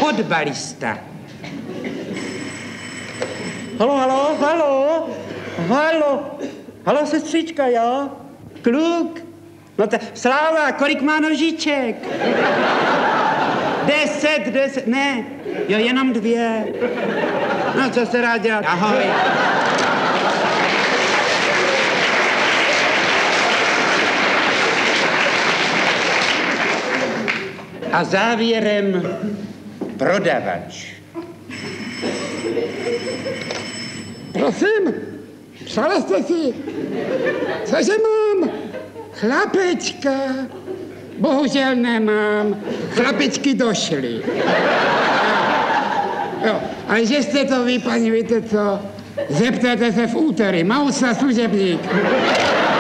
fotbalista. Halo, sestřička, jo? Kluk? No to, Sláva, kolik má nožiček? 10, ne, jo, jenom 2. No, co se rád dělat? Ahoj. A závěrem prodavač. Prosím, psali jste si, cože mám? Chlapečka. Bohužel nemám. Chlapečky došly. Jo, ale že jste to vy, paní, víte co? Zeptejte se v úterý. Mausa služebník.